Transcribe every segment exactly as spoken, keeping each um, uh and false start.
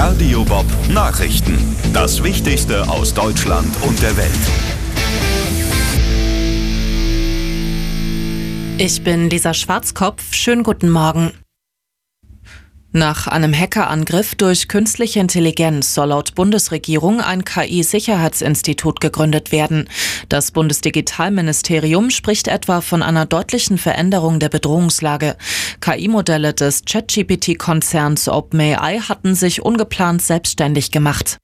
Radio Bob Nachrichten. Das Wichtigste aus Deutschland und der Welt. Ich bin Lisa Schwarzkopf. Schönen guten Morgen. Nach einem Hackerangriff durch künstliche Intelligenz soll laut Bundesregierung ein K I-Sicherheitsinstitut gegründet werden. Das Bundesdigitalministerium spricht etwa von einer deutlichen Veränderung der Bedrohungslage. K I-Modelle des Chat-G P T-Konzerns OpenAI hatten sich ungeplant selbstständig gemacht.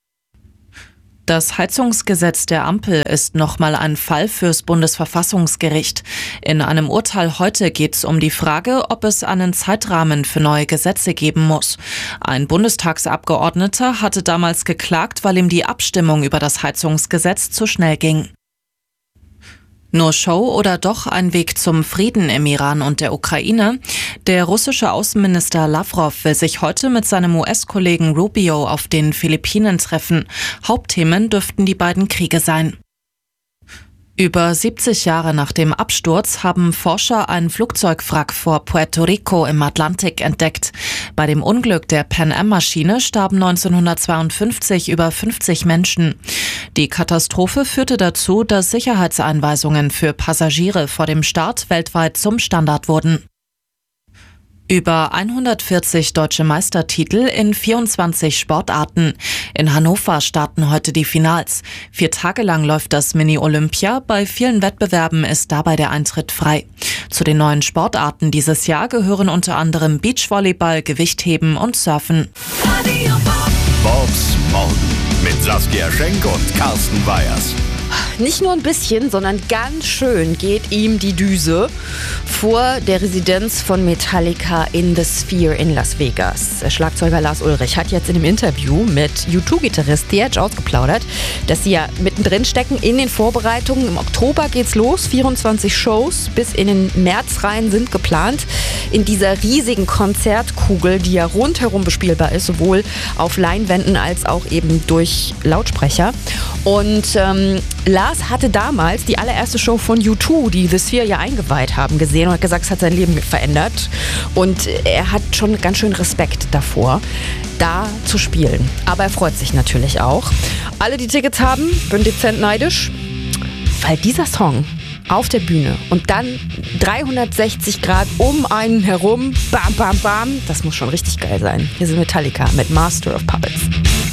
Das Heizungsgesetz der Ampel ist nochmal ein Fall fürs Bundesverfassungsgericht. In einem Urteil heute geht es um die Frage, ob es einen Zeitrahmen für neue Gesetze geben muss. Ein Bundestagsabgeordneter hatte damals geklagt, weil ihm die Abstimmung über das Heizungsgesetz zu schnell ging. Nur Show oder doch ein Weg zum Frieden im Iran und der Ukraine? Der russische Außenminister Lavrov will sich heute mit seinem U S-Kollegen Rubio auf den Philippinen treffen. Hauptthemen dürften die beiden Kriege sein. Über siebzig Jahre nach dem Absturz haben Forscher einen Flugzeugwrack vor Puerto Rico im Atlantik entdeckt. Bei dem Unglück der Pan Am-Maschine starben neunzehnhundertzweiundfünfzig über fünfzig Menschen. Die Katastrophe führte dazu, dass Sicherheitseinweisungen für Passagiere vor dem Start weltweit zum Standard wurden. Über hundertvierzig deutsche Meistertitel in vierundzwanzig Sportarten. In Hannover starten heute die Finals. Vier Tage lang läuft das Mini-Olympia. Bei vielen Wettbewerben ist dabei der Eintritt frei. Zu den neuen Sportarten dieses Jahr gehören unter anderem Beachvolleyball, Gewichtheben und Surfen. Bobs Morgen mit Saskia Schenk und Carsten Weyers. Nicht nur ein bisschen, sondern ganz schön geht ihm die Düse vor der Residenz von Metallica in The Sphere in Las Vegas. Der Schlagzeuger Lars Ulrich hat jetzt in einem Interview mit U zwei Gitarrist The Edge ausgeplaudert, dass sie ja mittendrin stecken in den Vorbereitungen. Im Oktober geht's los, vierundzwanzig Shows bis in den März rein sind geplant. In dieser riesigen Konzertkugel, die ja rundherum bespielbar ist, sowohl auf Leinwänden als auch eben durch Lautsprecher. Und ähm, Lars hatte damals die allererste Show von U zwei, die The Sphere ja eingeweiht haben, gesehen und hat gesagt, es hat sein Leben verändert. Und er hat schon ganz schön Respekt davor, da zu spielen. Aber er freut sich natürlich auch. Alle, die Tickets haben, bin dezent neidisch, weil dieser Song auf der Bühne und dann dreihundertsechzig Grad um einen herum, bam, bam, bam, das muss schon richtig geil sein. Hier sind Metallica mit Master of Puppets.